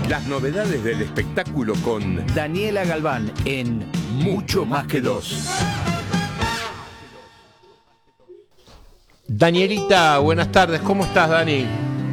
Las novedades del espectáculo con Daniela Galván en Mucho Más que Dos. Danielita, buenas tardes. ¿Cómo estás, Dani?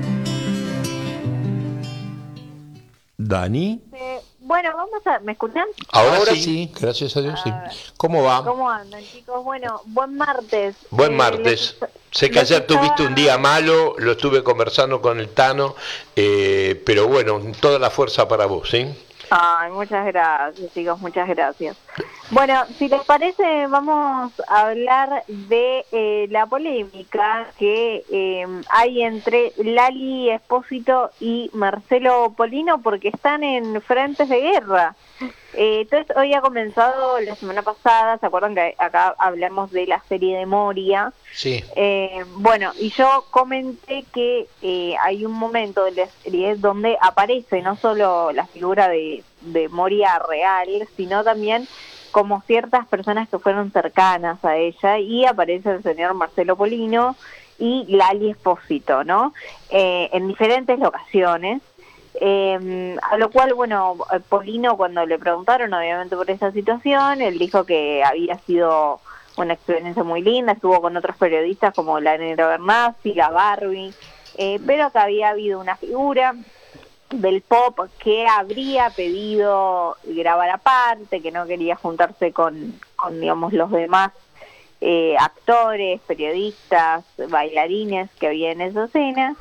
¿Dani? Bueno, vamos a... ¿Me escuchan? Ahora sí, gracias a Dios, sí. ¿Cómo va? ¿Cómo andan, chicos? Bueno, buen martes. Buen martes. Sé que ayer tuviste un día malo, lo estuve conversando con el Tano, pero bueno, toda la fuerza para vos, ¿sí? Ay, muchas gracias, chicos, muchas gracias. Bueno, si les parece, vamos a hablar de la polémica que hay entre Lali Espósito y Marcelo Polino porque están en frentes de guerra. Entonces, hoy ha comenzado la semana pasada, ¿se acuerdan que acá hablamos de la serie de Moria? Sí. Bueno, y yo comenté que hay un momento de la serie donde aparece no solo la figura de Moria real, sino también como ciertas personas que fueron cercanas a ella, y aparece el señor Marcelo Polino y Lali Espósito, ¿no? En diferentes locaciones. A lo cual, bueno, Polino, cuando le preguntaron obviamente por esa situación, él dijo que había sido una experiencia muy linda, estuvo con otros periodistas como la Negra Bernasi, la Barbie, pero que había habido una figura del pop que habría pedido grabar aparte, que no quería juntarse con digamos, los demás actores, periodistas, bailarines que había en esa escena.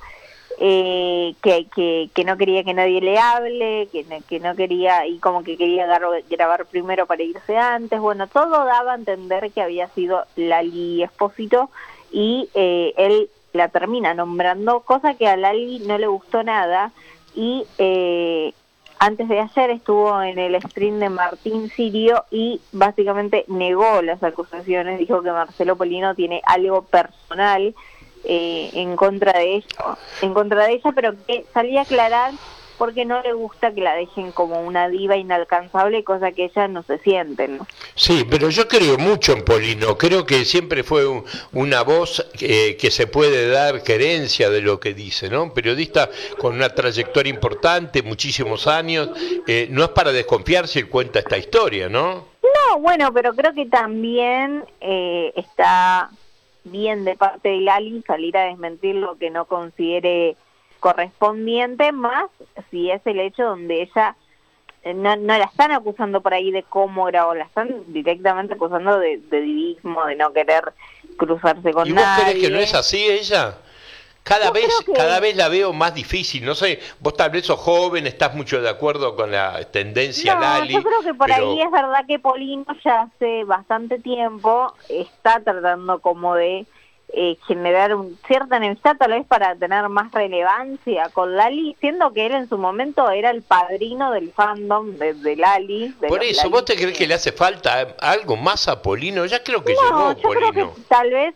Que no quería que nadie le hable, que no quería, y como que quería grabar primero para irse antes. Bueno, todo daba a entender que había sido Lali Espósito, y él la termina nombrando, cosa que a Lali no le gustó nada, y antes de ayer estuvo en el stream de Martín Sirio y básicamente negó las acusaciones, dijo que Marcelo Polino tiene algo personal en contra de ella, pero que salía a aclarar porque no le gusta que la dejen como una diva inalcanzable, cosa que ella no se siente, ¿no? Sí, pero yo creo mucho en Polino, creo que siempre fue una voz que se puede dar querencia de lo que dice, ¿no? Un periodista con una trayectoria importante, muchísimos años, no es para desconfiar si él cuenta esta historia, ¿no? No, bueno, pero creo que también está bien de parte de Lali salir a desmentir lo que no considere correspondiente, más si es el hecho donde ella no la están acusando por ahí de cómo grabó, la están directamente acusando de divismo, de no querer cruzarse con nadie. ¿Y vos crees que no es así ella? Cada vez la veo más difícil, no sé, vos tal vez sos joven, estás mucho de acuerdo con la tendencia Lali. Yo creo que por ahí es verdad que Polino ya hace bastante tiempo está tratando como de generar cierta enemistad, tal vez para tener más relevancia con Lali, siendo que él en su momento era el padrino del fandom de Lali. Por eso, ¿vos te crees que le hace falta algo más a Polino? Ya creo que llegó yo Polino. creo que tal vez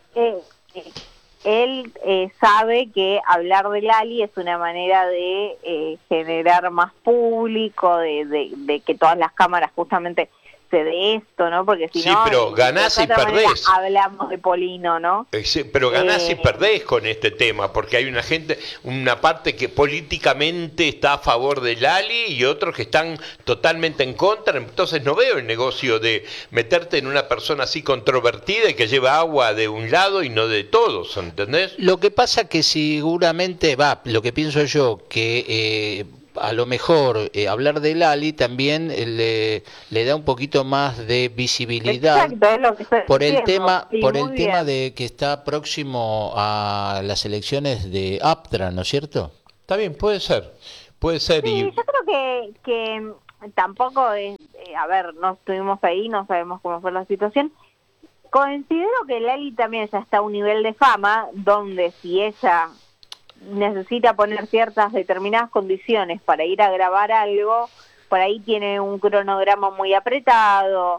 él sabe que hablar de Lali es una manera de generar más público, de que todas las cámaras justamente se de esto, ¿no? Porque si sí, no, pero ganás y perdés. Hablamos de Polino, ¿no? Pero ganás y perdés con este tema, porque hay una parte que políticamente está a favor de Lali y otros que están totalmente en contra. Entonces no veo el negocio de meterte en una persona así controvertida y que lleva agua de un lado y no de todos, ¿entendés? Lo que pasa que seguramente lo que pienso yo, que a lo mejor hablar de Lali también le da un poquito más de visibilidad. Exacto, es lo que estoy por el diciendo. tema de que está próximo a las elecciones de APTRA, ¿no es cierto? Está bien, puede ser. Sí, yo creo que tampoco es, a ver, no estuvimos ahí, no sabemos cómo fue la situación. Considero que Lali también ya está a un nivel de fama donde si ella necesita poner ciertas determinadas condiciones para ir a grabar algo, por ahí tiene un cronograma muy apretado,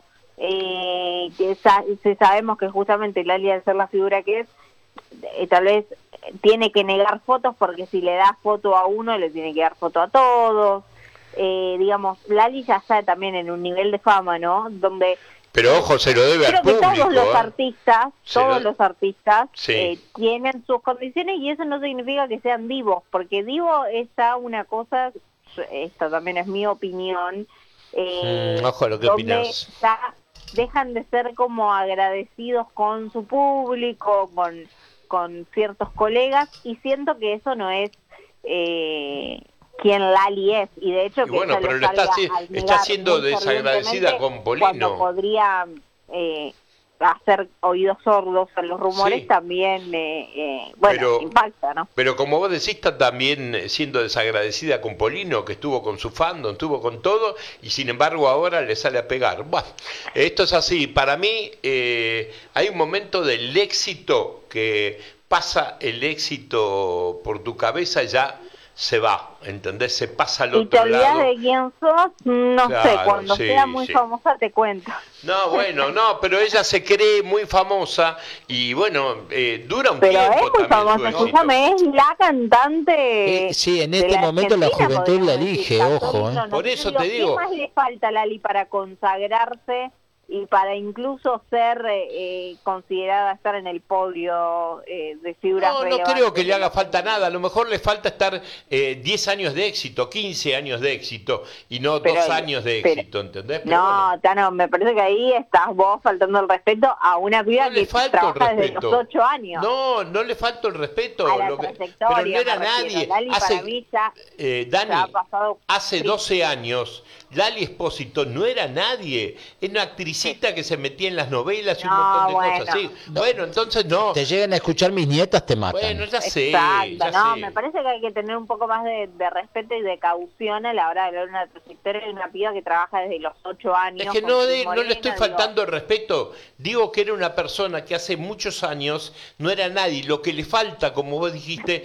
sabemos que justamente Lali, al ser la figura que es, tal vez tiene que negar fotos porque si le da foto a uno le tiene que dar foto a todos. Digamos, Lali ya está también en un nivel de fama, ¿no? Donde pero ojo, se lo debe al público. Creo que todos los artistas sí. Tienen sus condiciones, y eso no significa que sean divos, porque divo es ya una cosa esta también es mi opinión, ojo, lo que donde opinás. dejan de ser como agradecidos con su público, con ciertos colegas, y siento que eso no es quien Lali es, y de hecho Y que bueno, ella pero lo lo está, salga al está negar siendo muy desagradecida fervientemente con cuando Polino. podría hacer oídos sordos a los rumores, Sí. también Pero- impacta, ¿no? Pero como vos decís, está también siendo desagradecida con Polino, que estuvo con su fandom, estuvo con todo, y sin embargo ahora le sale a pegar. Bueno, esto es así. Para mí hay un momento del éxito que pasa el éxito por tu cabeza y ya se va, ¿entendés? Se pasa al Y te otro olvidas lado. de quién sos, no sé, Claro, cuando sí, sea muy sí. famosa te cuento. No, bueno, no, pero ella se cree muy famosa y bueno, dura un Pero tiempo es muy también su famosa, éxito. escúchame, es la cantante. Sí, en de este momento la Argentina, juventud la podríamos elige, decir. Cantó ojo. el himno Por eso nacional. te digo. ¿Qué más le falta a Lali para consagrarse y para incluso ser considerada estar en el podio de figuras No, no relevantes? creo que le haga falta nada. A lo mejor le falta estar 10 años de éxito, 15 años de éxito y no Pero- 2 años de pero- éxito, ¿entendés? Pero No, bueno, Tano, me parece que ahí estás vos faltando el respeto a una piba no le que falta el trabaja desde respeto. los 8 años. No, no le falta el respeto. A la Lo que- trayectoria, pero no era me refiero. nadie. Lali para mí ya Dani, ha pasado hace triste. 12 años, Lali Espósito no era nadie. Era una actricita que se metía en las novelas y un No, montón de bueno. cosas así. Bueno, entonces no. Te llegan a escuchar mis nietas, te matan. Bueno, ya sé. Exacto, ya no, sé. me parece que hay que tener un poco más de respeto y de caución a la hora de hablar de una trayectoria de una piba que trabaja desde los 8 años. Es que con no, Cris no le estoy Morena, faltando el respeto. Digo que era una persona que hace muchos años no era nadie. Lo que le falta, como vos dijiste,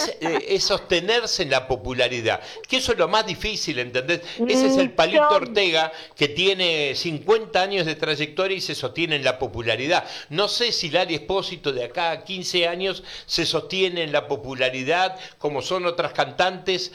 es sostenerse en la popularidad. Que eso es lo más difícil, ¿entendés? Ese es el Palito Yo- Ortega, que tiene 50 años de trayectoria y se sostiene en la popularidad. No sé si Lali Espósito de acá a 15 años se sostiene en la popularidad como son otras cantantes,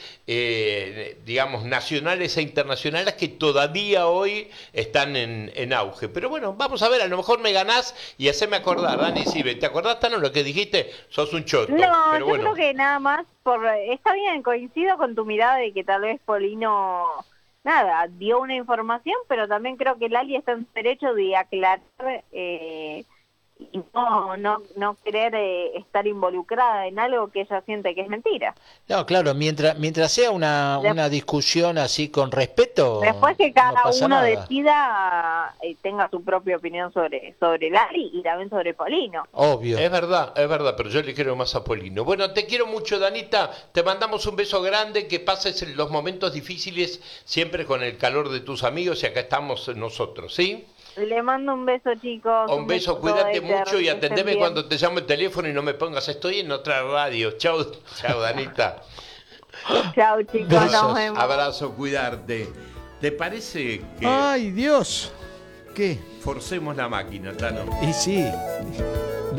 digamos, nacionales e internacionales que todavía hoy están en auge. Pero bueno, vamos a ver, a lo mejor me ganás y haceme acordar, Dani Sibe. ¿Te acordás, Tano, lo que dijiste? Sos un choto. No, pero yo bueno. creo que nada más, está bien, coincido con tu mirada de que tal vez Polino, nada, dio una información, pero también creo que Lali está en su derecho de aclarar y no querer estar involucrada en algo que ella siente que es mentira. No, claro, mientras sea una discusión así con respeto. Después que no cada pasa uno nada. decida, tenga su propia opinión sobre Lali y también sobre Polino. Obvio. Es verdad, pero yo le quiero más a Polino. Bueno, te quiero mucho, Danita. Te mandamos un beso grande, que pases los momentos difíciles siempre con el calor de tus amigos y acá estamos nosotros, ¿sí? Le mando un beso, chicos. Un beso, cuídate Éter, mucho y que estén atendeme bien. cuando te llamo el teléfono y no me pongas, estoy en otra radio. Chao, chao, Danita. Chao, chicos, Besos. nos vemos. Abrazo, cuidarte. ¿Te parece que ¡Ay, Dios! ¿Qué? forcemos la máquina, Tano? Y sí.